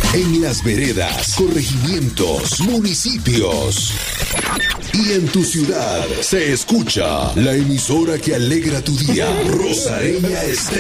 En las veredas, corregimientos, municipios y en tu ciudad se escucha la emisora que alegra tu día, Rosareña Estéreo.